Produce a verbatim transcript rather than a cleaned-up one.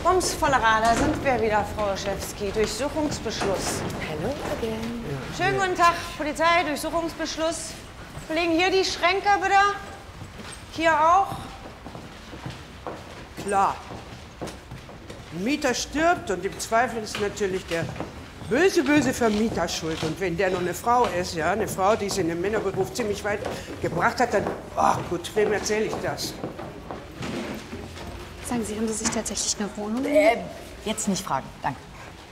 Rums, Vollera, da sind wir wieder, Frau Oschewski. Durchsuchungsbeschluss. Hello again. Ja. Schönen guten Tag, Polizei, Durchsuchungsbeschluss. Kollegen, hier die Schränke, bitte. Hier auch. Klar. Ein Mieter stirbt und im Zweifel ist natürlich der böse, böse Vermieter schuld. Und wenn der noch eine Frau ist, ja, eine Frau, die es in den Männerberuf ziemlich weit gebracht hat, dann, ach gut, wem erzähle ich das? Sagen Sie, haben Sie sich tatsächlich eine Wohnung? Äh, jetzt nicht fragen, danke.